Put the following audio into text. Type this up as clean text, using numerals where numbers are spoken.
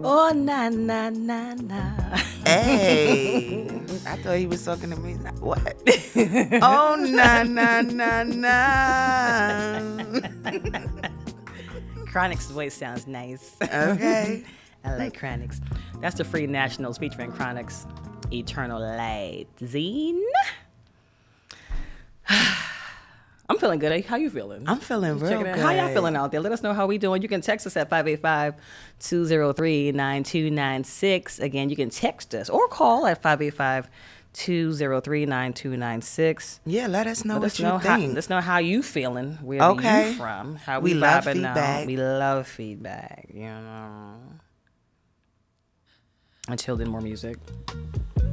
Oh, na, na, na, na. Hey, I thought he was talking to me. What? Oh, na, na, na, na. Chronix's voice sounds nice. Okay. I like Chronix. That's the Free Nationals featuring Chronix, Eternal Light. Zine. I'm feeling good. How you feeling? I'm feeling real good. How y'all feeling out there? Let us know how we doing. You can text us at 585-203-9296. Again, you can text us or call at 585-203-9296. Yeah, let us know what you think. Let us know how you feeling. Where are you from? How we love vibing feedback. now. We love feedback. You know. Until then, more music.